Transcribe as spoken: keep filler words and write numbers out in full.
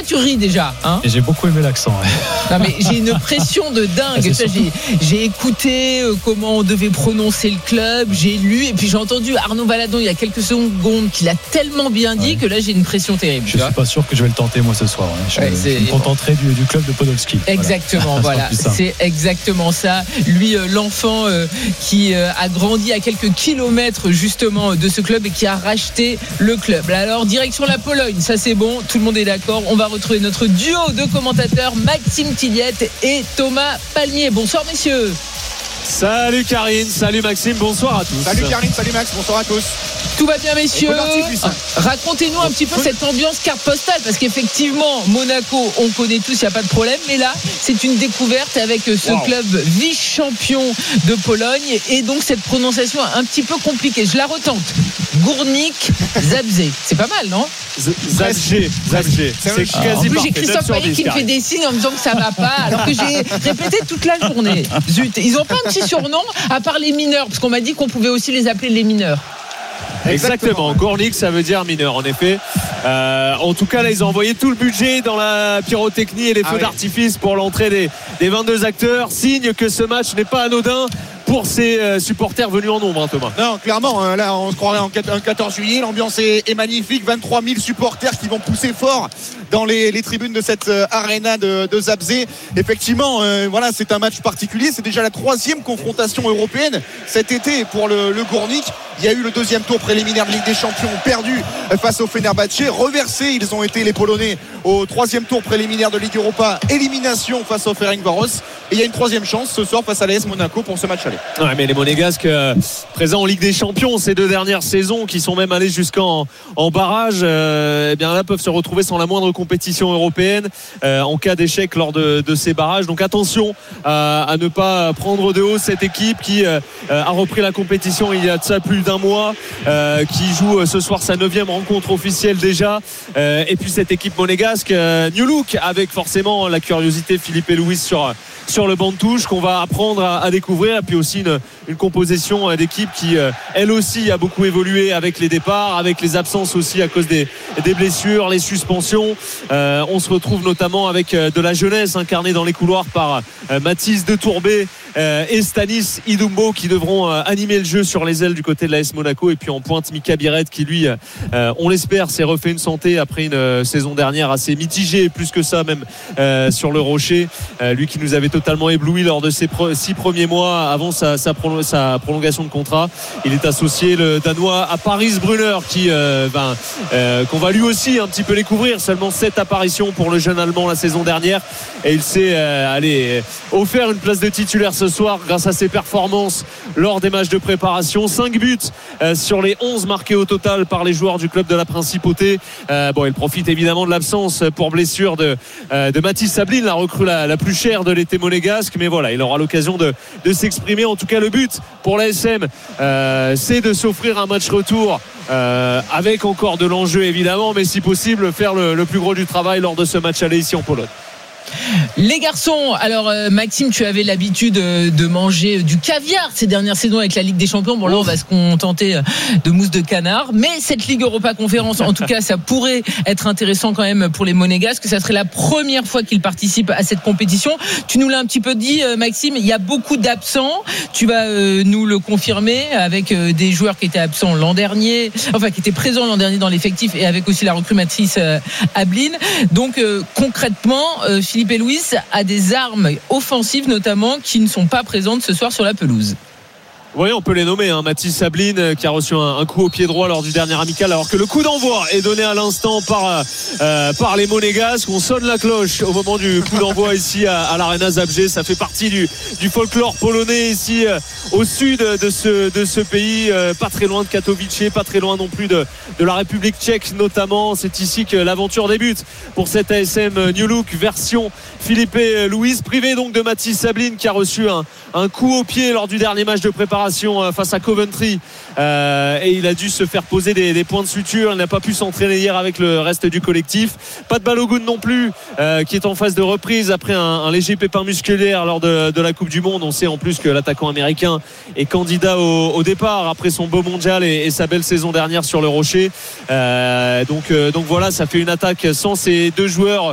tu ris déjà hein. Et j'ai beaucoup aimé l'accent. Ouais. Non mais j'ai une pression de dingue. Ça, j'ai, j'ai écouté euh, comment on devait prononcer le club, j'ai lu et puis j'ai entendu Arnaud Valadon il y a quelques secondes qu'il a tellement bien dit ouais. que là j'ai une pression terrible. Je ne suis pas sûr que je vais le tenter moi ce soir. Ouais. Je, ouais, je me contenterai du, du club de Podolski. Exactement, voilà, voilà. C'est exactement ça. Lui, euh, l'enfant euh, qui euh, a grandi à quelques kilomètres justement de ce club et qui a racheté le club. Alors direction la Pologne, ça c'est bon, tout le monde est d'accord. On va retrouver notre duo de commentateurs Maxime Tilliette et Thomas Palmier. Bonsoir messieurs. Salut Karine, salut Maxime, bonsoir à tous. Salut Karine, salut Max, bonsoir à tous. Tout va bien messieurs. Racontez-nous un petit peu cette ambiance carte postale parce qu'effectivement Monaco on connaît tous, il n'y a pas de problème, mais là c'est une découverte avec ce wow. club vice-champion de Pologne et donc cette prononciation un petit peu compliquée. Je la retente. Górnik Zabrze. C'est pas mal non? Zabrze, Zabrze. C'est quasi parfait. En plus j'ai Christophe Payet qui me fait des signes en me disant que ça va pas alors que j'ai répété toute la journée. Zut, ils ont pas un petit surnom à part les mineurs parce qu'on m'a dit qu'on pouvait aussi les appeler les mineurs. Exactement, Górnik ça veut dire mineur en effet. Euh, en tout cas là ils ont envoyé tout le budget dans la pyrotechnie et les feux ah oui. d'artifice pour l'entrée des, des vingt-deux acteurs. Signe que ce match n'est pas anodin pour ces euh, supporters venus en nombre, hein, Thomas. Non, clairement, hein, là on se croirait en quatorze juillet, l'ambiance est, est magnifique, vingt-trois mille supporters qui vont pousser fort dans les, les tribunes de cette euh, arena de, de Zabrze. Effectivement, euh, voilà, c'est un match particulier, c'est déjà la troisième confrontation européenne cet été pour le, le Górnik. Il y a eu le deuxième tour préliminaire de Ligue des Champions perdu face au Fenerbahçe, reversé, ils ont été les Polonais au troisième tour préliminaire de Ligue Europa, élimination face au Ferencváros. Et il y a une troisième chance ce soir face à l'A S Monaco pour ce match aller. Ouais, mais les Monégasques euh, présents en Ligue des Champions ces deux dernières saisons qui sont même allés jusqu'en en barrage euh, eh bien là peuvent se retrouver sans la moindre compétition européenne euh, en cas d'échec lors de, de ces barrages. Donc attention euh, à ne pas prendre de haut cette équipe qui euh, a repris la compétition il y a de ça plus d'un mois, euh, qui joue ce soir sa neuvième rencontre officielle déjà, euh, et puis cette équipe monégasque euh, New Look avec forcément la curiosité Filipe Luis sur sur le banc de touche qu'on va apprendre à, à découvrir, et puis aussi une, une composition d'équipe qui euh, elle aussi a beaucoup évolué avec les départs, avec les absences aussi à cause des, des blessures, les suspensions. Euh, on se retrouve notamment avec euh, de la jeunesse incarnée dans les couloirs par euh, Mathis de Tourbet euh, et Stanis Idumbo qui devront euh, animer le jeu sur les ailes du côté de l'A S Monaco, et puis en pointe Mika Biret qui lui euh, on l'espère s'est refait une santé après une euh, saison dernière assez mitigée, plus que ça même euh, sur le rocher, euh, lui qui nous avait totalement ébloui lors de ses pre- six premiers mois avant sa, sa, prolo- sa prolongation de contrat. Il est associé, le Danois, à Paris Brunner qui euh, ben, euh, qu'on va lui aussi un petit peu découvrir. Seulement sept apparitions pour le jeune Allemand la saison dernière, et il s'est euh, allez, offert une place de titulaire ce soir grâce à ses performances lors des matchs de préparation. cinq buts euh, sur les onze marqués au total par les joueurs du club de la Principauté. Euh, bon, il profite évidemment de l'absence pour blessure de, euh, de Mathis Sablin, la recrue la, la plus chère de l'été monégasque, mais voilà, il aura l'occasion de, de s'exprimer. En tout cas, le but pour l'A S M euh, c'est de s'offrir un match retour euh, avec encore de l'enjeu évidemment, mais si possible faire le, le plus gros du travail lors de ce match aller ici en Pologne. Les garçons, alors euh, Maxime, tu avais l'habitude euh, de manger du caviar ces dernières saisons avec la Ligue des Champions. Bon là on va se contenter de mousse de canard, mais cette Ligue Europa Conférence, en tout cas ça pourrait être intéressant quand même pour les Monégasques, que ça serait la première fois qu'ils participent à cette compétition. Tu nous l'as un petit peu dit euh, Maxime, il y a beaucoup d'absents, tu vas euh, nous le confirmer avec euh, des joueurs qui étaient absents l'an dernier, enfin qui étaient présents l'an dernier dans l'effectif, et avec aussi la recrue Mathis euh, Ablin. Donc euh, concrètement euh, Filipe Luis a des armes offensives notamment qui ne sont pas présentes ce soir sur la pelouse. Oui, on peut les nommer, hein. Mathis Sablin qui a reçu un, un coup au pied droit lors du dernier amical, alors que le coup d'envoi est donné à l'instant par, euh, par les Monégasques. On sonne la cloche au moment du coup d'envoi ici à, à l'Arena Zabrze. Ça fait partie du, du folklore polonais ici euh, au sud de ce, de ce pays, euh, pas très loin de Katowice, pas très loin non plus de, de la République tchèque notamment. C'est ici que l'aventure débute pour cette A S M New Look version Filipe Luis, privé donc de Mathis Sablin qui a reçu un, un coup au pied lors du dernier match de préparation face à Coventry, euh, et il a dû se faire poser des, des points de suture. Il n'a pas pu s'entraîner hier avec le reste du collectif. Pas de Balogun non plus, euh, qui est en phase de reprise après un, un léger pépin musculaire lors de, de la Coupe du Monde. On sait en plus que l'attaquant américain est candidat au, au départ après son beau mondial et, et sa belle saison dernière sur le rocher. Euh, donc, euh, donc voilà, ça fait une attaque sans ces deux joueurs